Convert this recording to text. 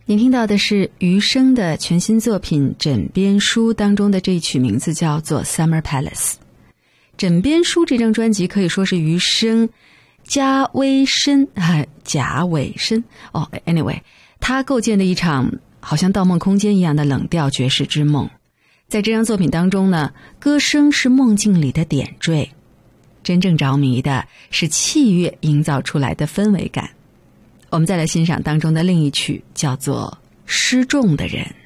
您听到的是余生的全新作品《枕边书》当中的这一曲，名字叫做 Summer Palace。 枕边书这张专辑可以说是余生加尾声anyway， 他构建的一场好像盗梦空间一样的冷调爵士之梦。在这张作品当中呢，歌声是梦境里的点缀，真正着迷的是器乐营造出来的氛围感。我们再来欣赏当中的另一曲，叫做《失重的人》。